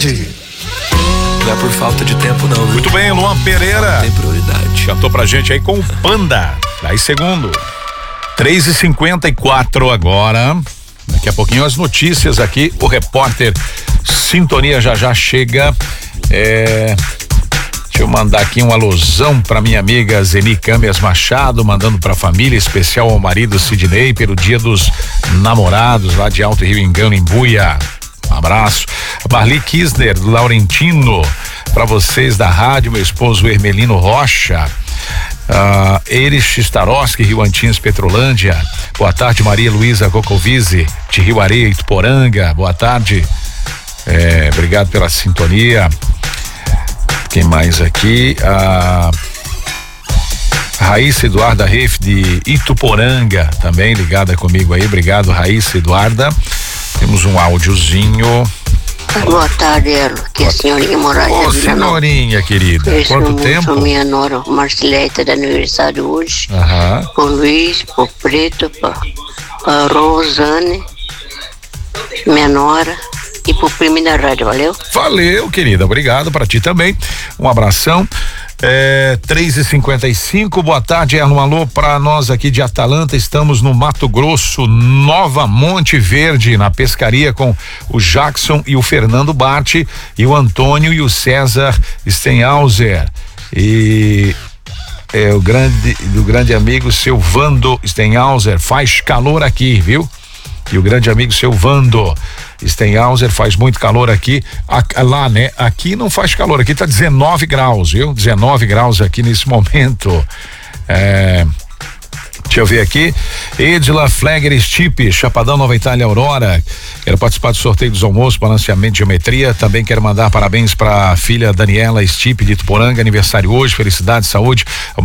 prioridade. Não é por falta de tempo, não. Viu? Muito bem, Luan Pereira. Tem prioridade. Cantou pra gente aí com o Panda. Daí segundo. 3h54 agora. Daqui a pouquinho as notícias aqui. O repórter Sintonia já chega. Deixa eu mandar aqui um alusão pra minha amiga Zeni Câmeras Machado, mandando pra família, especial ao marido Sidney, pelo dia dos namorados lá de Alto Rio Engano, em Buia. Um abraço. Marli Kisner, do Laurentino, pra vocês da rádio, meu esposo Hermelino Rocha. Erich Starowski, Rio Antins, Petrolândia. Boa tarde, Maria Luísa Gocovize, de Rio Areia, Ituporanga. Boa tarde. Obrigado pela sintonia. Quem mais aqui? Raíssa Eduarda Reif, de Ituporanga, também ligada comigo aí. Obrigado, Raíssa Eduarda. Temos um áudiozinho. Boa tarde, Elo. Que a senhorinha Moraes. Ô, senhorinha querida. Quanto tempo? Minha nora Marceleta, de aniversário hoje. O Luiz, o Preto, a Rosane, minha nora. E pro primo da rádio, valeu? Valeu, querida, obrigado pra ti também, um abração. 3h55, boa tarde, Erlon, alô pra nós aqui de Atalanta, estamos no Mato Grosso, Nova Monte Verde, na pescaria com o Jackson e o Fernando Bart e o Antônio e o César Stenhauser e o grande amigo Silvando Stenhauser, faz calor aqui, viu? E o grande amigo Silvando Stenhauser, faz muito calor aqui, lá, né? Aqui não faz calor, aqui tá 19 graus, viu? 19 graus aqui nesse momento. Deixa eu ver aqui. Edila Flegger Stipe, Chapadão, Nova Itália, Aurora. Quero participar do sorteio dos almoços, balanceamento de geometria. Também quero mandar parabéns para a filha Daniela Stipe, de Ituporanga, aniversário hoje. Felicidade, saúde.